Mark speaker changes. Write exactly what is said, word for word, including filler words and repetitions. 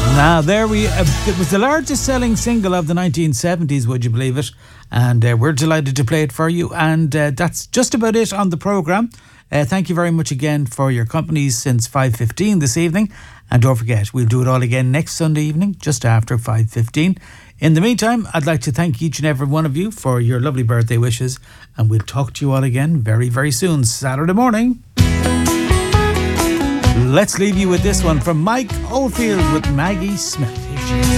Speaker 1: Now, there we, uh, it was the largest selling single of the nineteen seventies, would you believe it? And uh, we're delighted to play it for you. And uh, that's just about it on the programme. Uh, thank you very much again for your company since five fifteen this evening. And don't forget, we'll do it all again next Sunday evening, just after five fifteen. In the meantime, I'd like to thank each and every one of you for your lovely birthday wishes. And we'll talk to you all again very, very soon, Saturday morning. Let's leave you with this one from Mike Oldfield with Maggie Smith. Here she is.